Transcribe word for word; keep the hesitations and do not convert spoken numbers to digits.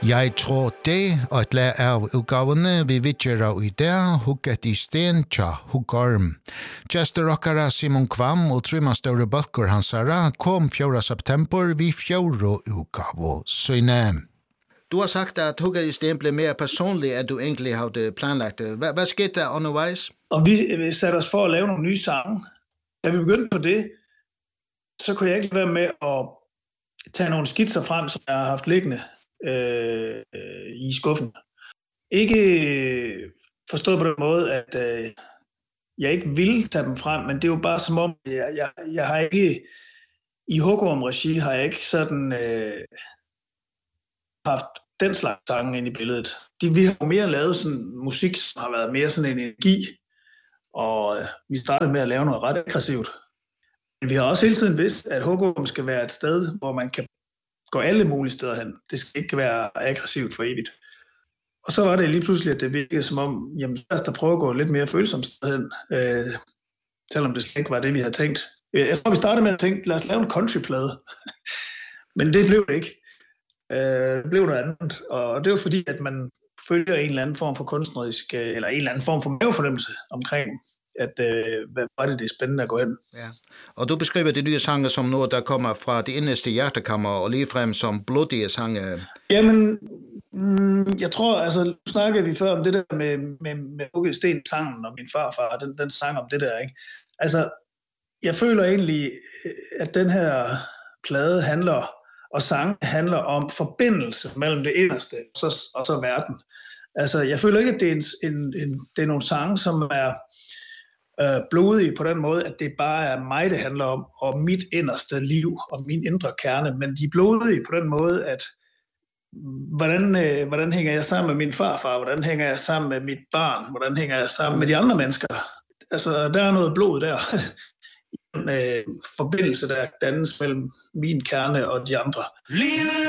Jeg tror det, og et lær av utgavene vi vidgjera i dag, hugget i sten tja Huggorm. Gjester okkara Simon Kvam og Trymma Støre Bølkur Hansara kom fjorda september vi fjorda utgavo syne. Du har sagt at hugget i sten blev mere personlig, end du egentlig havde planlagt. Hvad, hvad skete der undervejs? Og vi satte os for at lave nogle nye sange. Da vi begyndte på det, så kunne jeg ikke være med at tage nogle skitser frem, som jeg har haft liggende øh, i skuffen. Ikke forstået på den måde, at øh, jeg ikke ville tage dem frem, men det er jo bare som om, jeg, jeg, jeg har ikke, i Huggorm-regi har jeg ikke sådan øh, haft den slags sange ind i billedet. De, vi har jo mere lavet sådan musik, som har været mere sådan en energi, og øh, vi startede med at lave noget ret aggressivt. Men vi har også hele tiden vidst, at Huggorm skal være et sted, hvor man kan gå alle mulige steder hen. Det skal ikke være aggressivt for evigt. Og så var det lige pludselig, at det virkede som om, jamen lad os da prøve at gå lidt mere følsomt sted hen, øh, selvom det slet ikke var det, vi havde tænkt. Jeg tror, vi startede med at tænke, lad os lave en countryplade. Men det blev det ikke. Øh, det blev noget andet. Og det var fordi, at man følger en eller anden form for kunstnerisk, eller en eller anden form for mavefornemmelse omkring, at øh, hvad var det, det er spændende at gå hen. Ja. Og du beskriver de nye sange som noget, der kommer fra det inderste hjertekammer, og ligefrem som blodige sange. Jamen, mm, jeg tror, altså, nu snakkede vi før om det der med, med, med Hugget i sten sangen, og min farfar, den, den sang om det der, ikke? Altså, jeg føler egentlig, at den her plade handler, og sange handler om forbindelse mellem det inderste og så, og så verden. Altså, jeg føler ikke, at det er, en, en, en, det er nogle sange, som er øh, blodige på den måde, at det bare er mig, det handler om, og mit inderste liv, og min indre kerne, men de er blodige på den måde, at hvordan, øh, hvordan hænger jeg sammen med min farfar, hvordan hænger jeg sammen med mit barn, hvordan hænger jeg sammen med de andre mennesker. Altså, der er noget blod der. En øh, forbindelse, der dannes mellem min kerne og de andre. Livet